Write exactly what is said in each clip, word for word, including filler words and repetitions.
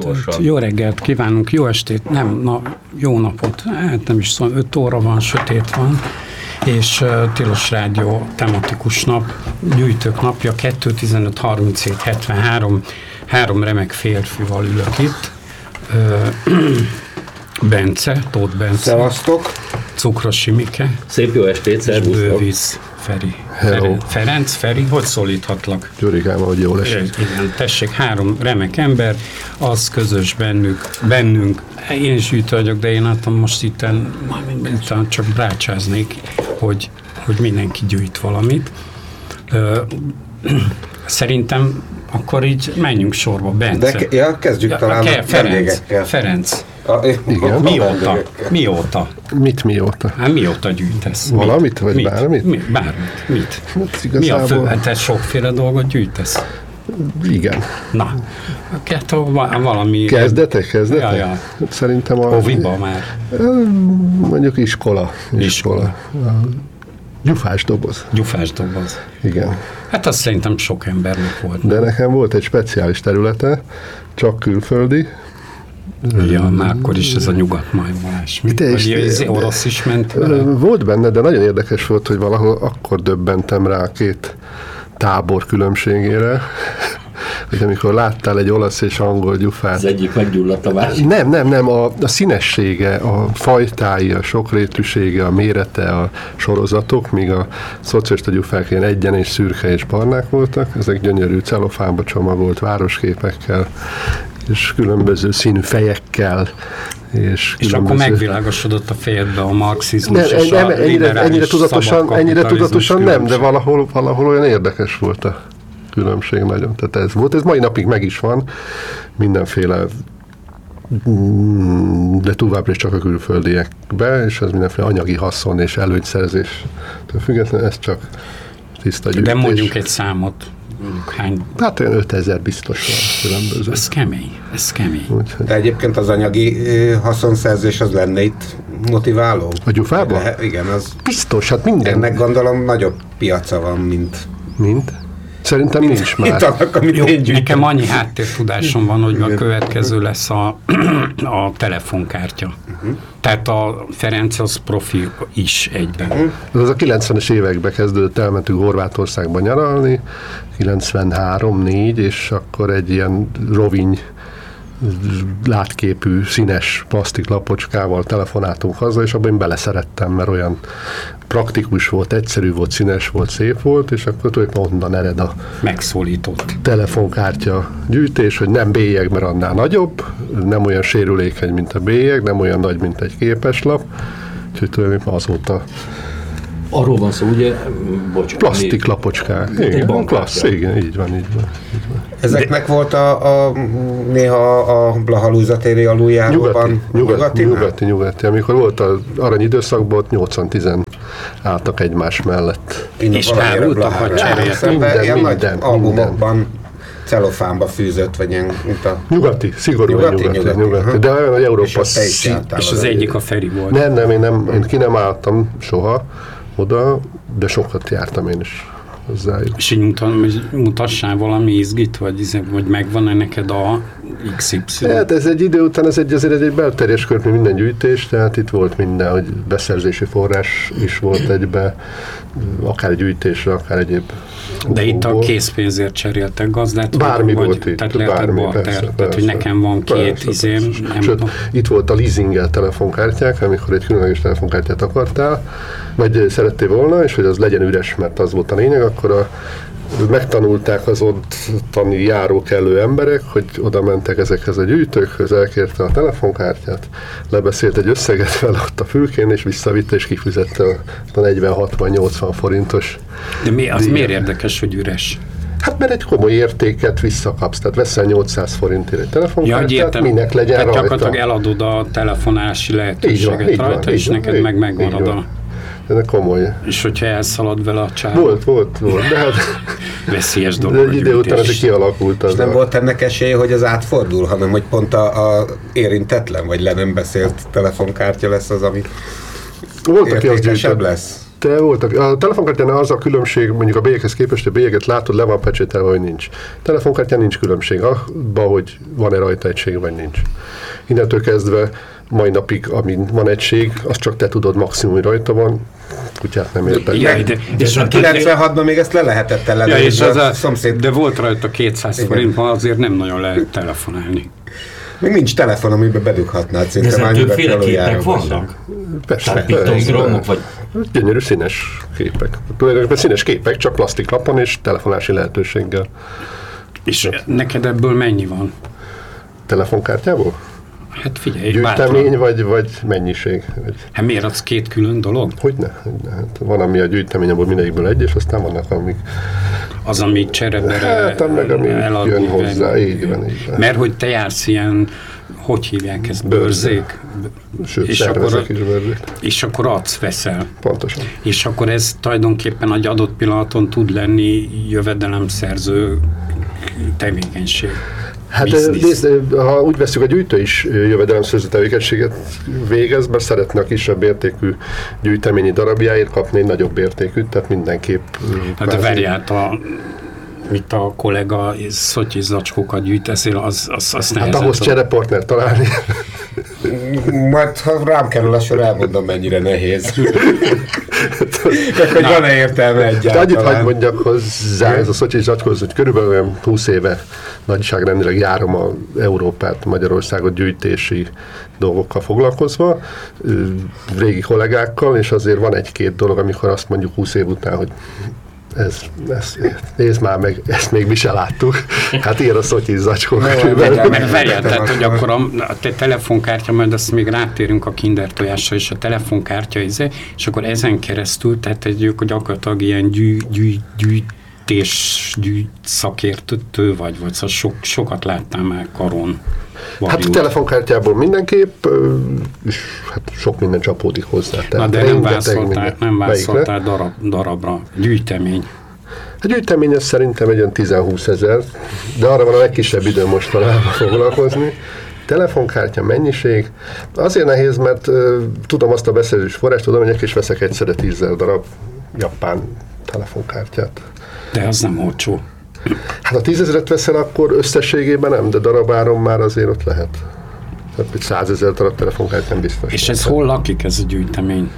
gyorsan. Jó reggelt kívánunk, jó estét, nem, na, jó napot, hát nem is szóval öt óra van, sötét van, és uh, Tilos Rádió tematikus nap, gyűjtők napja, kettő tizenöt harminchét hetvenhárom, három remek férfival ülök itt, uh, Bence, Tóth Bence. Szevasztok. Cukros Imike. Szép jó estét, szervusztok. Bővíz Feri. Ferenc, Ferenc, Feri, hogy szólíthatlak? Gyurikám, hogy jól esik. Igen, tessék, három remek ember, az közös bennük, bennünk. Én is gyűjtő vagyok, de én látom most itten, itten csak brácsáznék, hogy, hogy mindenki gyűjt valamit. Ö, szerintem akkor így menjünk sorba, Bence. De ke- ja, kezdjük ja, talán ke- a Ferenc, Ferenc. A, igen. Mióta? Mióta? Mit mióta? Hát mióta gyűjtesz? Valamit, vagy mit? bármit? Mi? Bármit. Mit? Hát Mi a igazából... fő? Hát te sokféle dolgot gyűjtesz? Igen. Na, kettő, valami... Kezdetek, kezdetek? Ja, ja. Szerintem a... Oviba már. Mondjuk iskola. Iskola. iskola. Gyufás doboz. Gyufás doboz. Igen. Hát azt szerintem sok embernek volt. De nekem volt egy speciális területe, csak külföldi. Ja, már akkor is ez a nyugatmajmolás. Vagy ez orosz is ment vele? Volt benne, de nagyon érdekes volt, hogy valahol akkor döbbentem rá a két tábor különbségére, hogy amikor láttál egy olasz és angol gyufát. Az egyik meggyulladt a másik. Nem, nem, nem, a, a színessége, a fajtái, a sokrétűsége, a mérete, a sorozatok, míg a szocialista gyufák ilyen egyen és szürke és barnák voltak, ezek gyönyörű celofánba csomagolt városképekkel, és különböző színű fejekkel. És, és akkor megvilágosodott a fejedbe a marxizmus nem, és nem, a ennyire, ennyire tudatosan, ennyire tudatosan nem, de valahol, valahol olyan érdekes volt a különbség nagyon. Tehát ez volt, ez mai napig meg is van, mindenféle, de továbbra is csak a külföldiekbe, és ez mindenféle anyagi haszon és előnyszerzéstől függetlenül, ez csak tiszta gyűjtés. De mondjuk egy számot. Hány? Hát olyan ötezer biztos van különböző. Ez kemény, ez kemény. Úgyhogy. De egyébként az anyagi haszonszerzés az lenne itt motiváló? A gyufában? Le, igen, az... Biztos, hát minden. Ennek gondolom nagyobb piaca van, mint... Mint? Szerintem mint, nincs már. Mint annak, amit Jó, én gyűjtöm. nekem annyi háttértudásom van, hogy a következő lesz a, a telefonkártya. Uh-huh. Tehát a Ferenc az profi is egyben. Uh-huh. Az, az a kilencvenes években kezdődött, elmentünk Horvátországba nyaralni, kilencvenhárom négy, és akkor egy ilyen roviny látképű, színes plastiklapocskával telefonáltunk haza, és abban én beleszerettem, mert olyan praktikus volt, egyszerű volt, színes volt, szép volt, és akkor tulajdonképpen onnan ered a megszólított telefonkártya gyűjtés, hogy nem bélyeg, mert annál nagyobb, nem olyan sérülékeny, mint a bélyeg, nem olyan nagy, mint egy képeslap, úgyhogy tulajdonképpen azóta arról van szó, ugye, bocsánat. Plastiklapocskák. Igen, klassz, igen, így van, így van. Így van. Ezeknek De... volt a, a néha a Blaha Lujza téri aluljáróban nyugati, nyugati, nyugati, nyugati. Amikor volt az arany időszakban, ott nyolcan tizen álltak egymás mellett. És árultak, vagy cseréltek. Minden, ilyen minden, nagy albumokban celofánba fűzött, vagy ilyen, mint a... Nyugati, szigorúan nyugati, nyugati, nyugati, nyugati. Uh-huh. De olyan, hogy Európa... És, szí... és az egyik a Feri volt. Nem, nem, én, nem, én ki nem álltam soha oda, de sokat jártam én is hozzájuk. És így mutassál valami izgit, vagy, vagy megvan-e neked a iksz ipszilon? Hát ez egy idő után, ez egy, azért ez egy belterjes kört, minden gyűjtés, tehát itt volt minden, hogy beszerzési forrás is volt egybe, akár gyűjtésre, akár egyéb. De itt a készpénzért cseréltek gazdát? Bármi vagy, volt itt, tehát bármi, barter, persze, tehát, persze, hogy nekem van két persze, izém. Persze. Sőt, itt volt a leasingel telefonkártyák, amikor egy különleges telefonkártyát akartál, vagy szerettél volna, és hogy az legyen üres, mert az volt a lényeg, akkor a, megtanulták az ottani járókelő emberek, hogy oda mentek ezekhez a gyűjtőkhöz, elkérte a telefonkártyát, lebeszélt egy összeget vele ott a fülkén, és visszavitte, és kifizette a negyven hatvan nyolcvan forintos. De mi, az díjat. Miért érdekes, hogy üres? Hát mert egy komoly értéket visszakapsz, tehát veszel nyolcszáz forintért egy telefonkártyát, ja, minek legyen tehát rajta. gyakorlatilag eladod a telefonási lehetőséget így van, rajta, így és van, neked így, meg megmarad a... Ez komoly. És hogyha elszalad vele a csávó? Volt, volt, volt. De hát veszélyes dolog. De egy idő után ez kialakult. Az és nem a... volt ennek esélye, hogy az átfordul, hanem hogy pont a, a érintetlen, vagy le nem beszélt telefonkártya lesz az, ami volt, aki azt gyűjtött, lesz. De voltak. A telefonkártyánál az a különbség, mondjuk a bélyeghez képest, a bélyeget látod, le van pecsételve, vagy nincs. Telefonkártyán nincs különbség abban, hogy van-e rajta egység, vagy nincs. Innentől kezdve mai napig, amin van egység, azt csak te tudod maximum, hogy rajta van, kutyát nem értek. Ja, de, és a kilencvenhatban még ezt le lehetett ellenőrizni, ja, és az a, a szomszéd... De volt rajta kétszáz forintban, azért nem nagyon lehet telefonálni. Még nincs telefon, amiben bedughatnád szinte. De ezen többféle képek vannak? Persze. Tehát piktogramok, vagy... Gyönyörű színes képek. Tulajdonképpen színes képek, csak plastiklapon és telefonási lehetőséggel. És neked ebből mennyi van? Telefonkártyából? Hát figyelj, gyűjtemény vagy, vagy mennyiség? Hát miért az két külön dolog? Hogyne? Hogyne. Hát van, ami a gyűjtemény, abból mindegyikből egy, és aztán vannak, amik... Az, ami cserebere hát, meg ami eladni. Jön hozzá, így van, így van. Mert hogy te jársz ilyen, hogy hívják ezt, bőrzék? Sőt, és szervezek akkor, is bőrzék. És akkor adsz, veszel. Pontosan. És akkor ez tulajdonképpen egy adott pillanaton tud lenni jövedelemszerző tevékenység. Hát nézd, ha úgy veszük, a gyűjtő is jövedelemszerző tevékenységet végez, mert szeretne a kisebb értékű gyűjteményi darabjáért kapni egy nagyobb értékűt, tehát mindenképp... Hát a verját a mit a kollega szotyi zacskókat gyűjteszél, az, az, az hát ahhoz cserepartner találni. Majd ha rám kerül a sor, elmondom, mennyire nehéz. Hogy van-e értelme egyáltalán? Annyit hagyd mondjak hozzá, ez a szotyi zacskóhoz, hogy körülbelül olyan húsz éve nagyságrendileg járom a Európát, Magyarországot gyűjtési dolgokkal foglalkozva, régi kollégákkal, és azért van egy-két dolog, amikor azt mondjuk húsz év után, hogy Ez, ez, nézd már meg, ezt még mi se láttuk. Hát ilyen a szotyi zacskó. Mert várjál, tehát, hogy akkor a, a te telefonkártya, majd azt még rátérünk a Kinder tojásra, és a telefonkártya, és akkor ezen keresztül, tehát egy gyakorlatilag ilyen gyű, gyű, gyűjtés, gyűjt szakértő vagy, vagy szóval sok, sokat láttál már karon. Hát a telefonkártyából mindenképp, és hát sok minden csapódik hozzá. Na de nem válaszoltál, nem válaszoltál darab, darabra, gyűjtemény. A gyűjtemény az szerintem egy olyan tíz-húsz ezer, de arra van a legkisebb idő mostanában foglalkozni. Telefonkártya mennyiség, azért nehéz, mert uh, tudom azt a beszerzés forrást, tudom, hogy is veszek egyszerre tízezer darab japán telefonkártyát. De az nem olcsó. Hát ha tízezret veszel, akkor összességében nem, de darabáron már azért ott lehet. Tehát egy százezer darab telefonkártya nem biztos. És ez hol lakik, ez a gyűjtemény?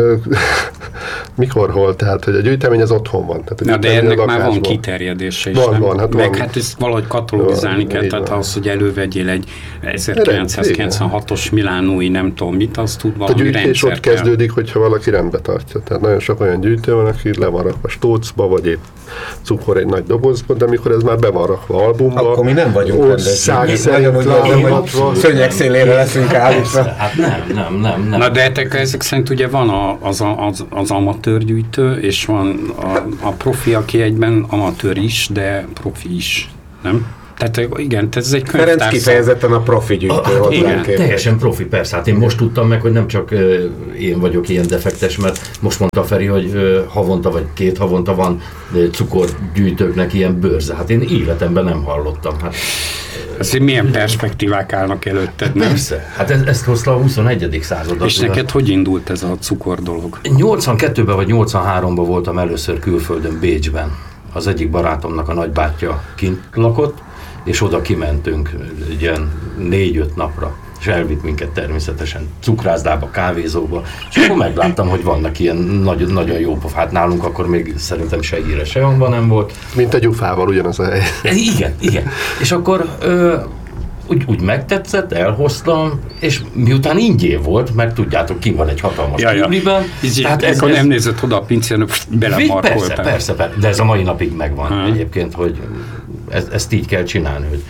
Mikor hol? Tehát, hogy a gyűjtemény az otthon van. Tehát Na, de ennek már van kiterjedése is, van, nem? Van, hát Meg van. hát ezt valahogy katalogizálni kell, tehát ahhoz, hogy elővegyél egy ezerkilencszázkilencvenhatos milánói nem tudom mit, az tud valami rendszer. A gyűjtés ott kell. kezdődik, hogyha valaki rendbe tartja. Tehát nagyon sok olyan gyűjtő van, aki le van rakva stócba, vagy épp cukor egy nagy dobozba, de amikor ez már be van rakva albumba, akkor mi nem vagyunk rendben. Szőnyeg szélére leszünk állítva. Hát nem, nem, nem, nem. Na de ezek szerint ugye van a, az, az, az amatőrgyűjtő, és van a, a profi, aki egyben amatőr is, de profi is, nem? Tehát igen, ez egy könyvtárszak. Ferenc kifejezetten a profi gyűjtő a, igen, teljesen profi, persze. Hát én most tudtam meg, hogy nem csak uh, én vagyok ilyen defektes, mert most mondta Feri, hogy uh, havonta vagy két havonta van uh, cukorgyűjtőknek ilyen bőrze. Hát én életemben nem hallottam. Hát, Azért milyen perspektívák állnak előtted, nem? Persze, hát ez, ezt hozta a huszonegyedik század. És neked hogy indult ez a cukor dolog? nyolcvankettőben vagy nyolcvanháromban voltam először külföldön, Bécsben. Az egyik barátomnak a nagybátyja kint lakott, és oda kimentünk egy ilyen négy-öt napra, és elvitt minket természetesen cukrászdába, kávézóba, és akkor megláttam, hogy vannak ilyen nagyon, nagyon jó pof. Hát nálunk akkor még szerintem se híre, se hangban nem volt. Mint a gyufával ugyanaz a hely. Igen, igen. És akkor ö, úgy, úgy megtetszett, elhoztam, és miután ingyél volt, mert tudjátok, ki van egy hatalmas ja, ja. kívliben. Tehát ez, ez nem nézett oda a pincérnő, belemarkoltál. Persze, persze, persze, de ez a mai napig megvan ha. Egyébként, hogy ez, ezt így kell csinálni, hogy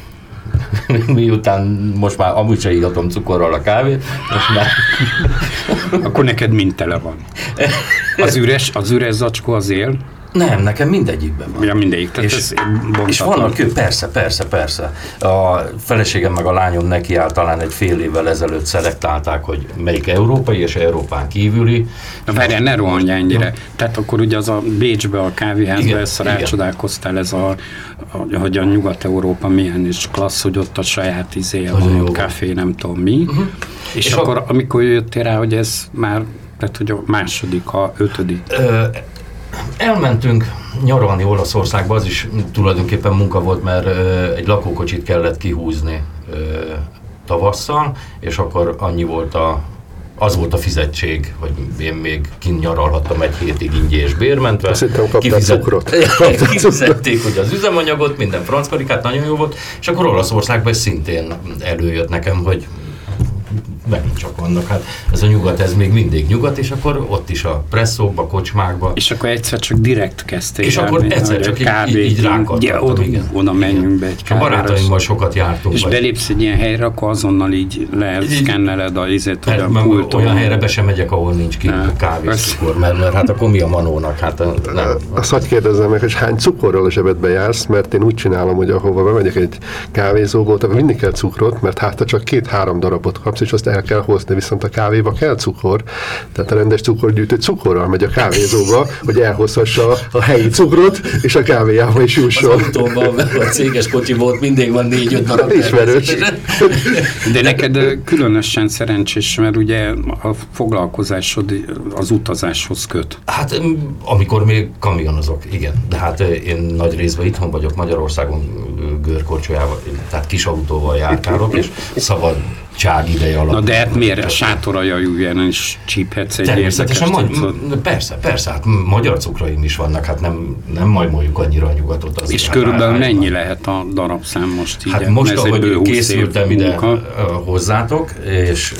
miután most már amúgy se ígatom cukorral a kávét, most már... Akkor neked mind tele van. Az üres, az üres zacskó az él? Nem, nekem mindegyikben van. Ja, mindegyik. Tehát és, és vannak ő, persze, persze, persze. A feleségem meg a lányom nekiáll talán egy fél évvel ezelőtt szelektálták, hogy melyik európai és Európán kívüli. Na várjál, ne rohanj ennyire. Tehát akkor ugye az a Bécsbe, a kávéházba, ezt rácsodálkoztál, ez a, a, hogy a Nyugat-Európa milyen is klassz, hogy ott a saját izéje van, a kávé, nem tudom mi. Uh-huh. És, és akkor, a... amikor jöttél rá, hogy ez már Tehát, hogy a második, a ötödik. Ö, elmentünk nyaralni Olaszországba, az is tulajdonképpen munka volt, mert ö, egy lakókocsit kellett kihúzni ö, tavasszal, és akkor annyi volt a az volt a fizetség, hogy én még kint nyaralhattam egy hétig ingyés bérmentve. Azt hittem, kaptál Kifizet... cukrot. Kifizették ugye az üzemanyagot, minden franckarikát, nagyon jó volt, és akkor Olaszországban szintén előjött nekem, hogy megint csak vannak, hát ez a nyugat, ez még mindig nyugat, és akkor ott is a presszókba, kocsmákba. És akkor egyszer csak direkt kezdtél. És akkor egyszer csak így, így, így rákattattam, oda, igen. Oda menjünk be egy kávéra. A barátaimmal sokat jártunk. És vagy. Belépsz egy ilyen helyre, akkor azonnal így leszkenneled a izét, hogy a pulton. Olyan helyre be sem megyek, ahol nincs ki kávészcukor, mert, mert hát akkor mi a manónak? Hát nem. Azt hadd kérdezzem meg, hogy hány cukorral a zsebedbe jársz, mert én úgy csinálom, hogy ahova bemegyek egy kávézóba, ott mindig kell cukrot, mert hát csak két-három darabot kapsz, és azt el kell hozni, viszont a kávéba kell cukor, tehát a rendes cukorgyűjtő cukorral megy a kávézóba, hogy elhozhassa a helyi cukrot, és a kávéjába is jusson. Az autóban a céges kocsi volt, mindig van négy-öt darab. Ismerős. De neked különösen szerencsés, mert ugye a foglalkozásod az utazáshoz köt. Hát amikor még kamionozok, igen. De hát én nagy részben itthon vagyok, Magyarországon görkorcsolyával, tehát kis autóval járkálok, és szabadság ideje alatt. Na de hát miért? A sátorajajúján is csíphetsz egy természetesen, ma- persze, persze, hát magyar cukraim is vannak, hát nem, nem majmoljuk annyira a nyugatot. Az és hát körülbelül mennyi lehet a darabszám most így? Hát most, ahogy készültem ide hozzátok, és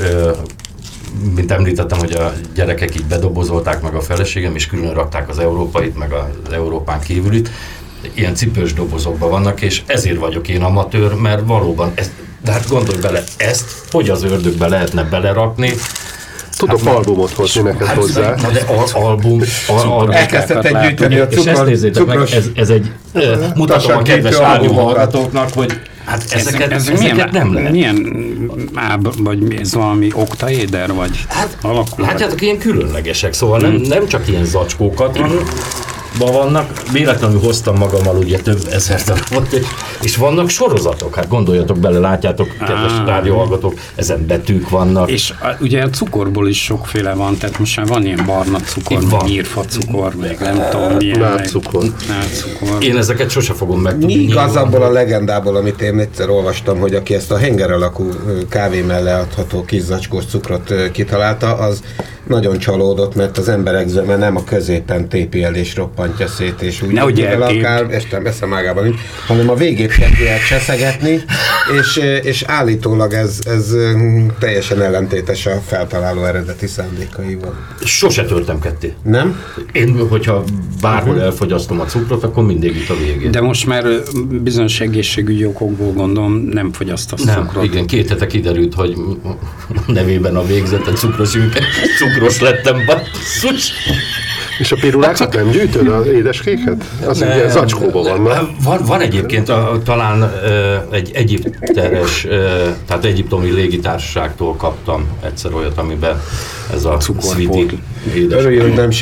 mint említettem, hogy a gyerekek így bedobozolták meg a feleségem, és külön rakták az európait, meg az Európán kívülit, ilyen cipős dobozokban vannak, és ezért vagyok én amatőr, mert valóban, ez, de hát gondolj bele, ezt hogy az ördögbe lehetne belerakni? Tudok hát, albumot hozni neked hát, hozzá. Na de al- album, al- album. Elkezdted gyűjteni a cukros. És ezt nézzétek meg, ez, ez egy, uh, mutatom a kedves rádióhallgatóknak, hogy hát ezeket, ez, ez ezeket nem lehet. Milyen áb, vagy ez valami oktaéder, vagy hát, alakul? Látjátok, ilyen különlegesek, szóval hmm. nem, nem csak ilyen zacskókat van, vannak, véletlenül hoztam magammal ugye több ezer darabot, és, és vannak sorozatok, hát gondoljatok bele, látjátok, kedves rádióhallgatók, ezen betűk vannak. És a, ugye a cukorból is sokféle van, tehát most már van ilyen barna cukor, meg nyírfa cukor, meg nem tudom milyen. Nádcukor. Én ezeket sose fogom megtudni. Mi igaz abból a legendából, amit én egyszer olvastam, hogy aki ezt a henger alakú kávé mellé adható kis zacskós cukrot kitalálta, az nagyon csalódott, mert az emberek zöme nem a középen tépi el és roppantja szét, és úgy mivel akár, estem eszem ágában nincs, hanem a végét kezdi el cseszegetni, és, és állítólag ez, ez teljesen ellentétes a feltaláló eredeti szándékaival. Sose törtem ketté. Nem? Én, hogyha bárhol elfogyasztom a cukrot, akkor mindig itt a végén. De most már bizonyos egészségügyi okokból gondolom nem fogyasztasz nem, cukrot. Igen, két hete kiderült, hogy nevében a végzete cukros ünket. Cukros lettem, basszus! És a pirulákat nem gyűjtöd, az édeskéket? Az nem, ugye zacskóban vannak. Van, van egyébként a, talán uh, egy egyipteres, uh, tehát egyiptomi légitársaságtól kaptam egyszer olyat, amiben ez a cukorpót. Örülj, hogy nem